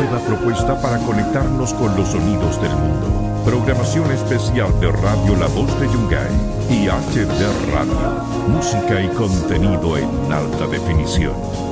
nueva propuesta para conectarnos con los sonidos del mundo. Programación especial de Radio La Voz de Yungay y HD Radio. Música y contenido en alta definición.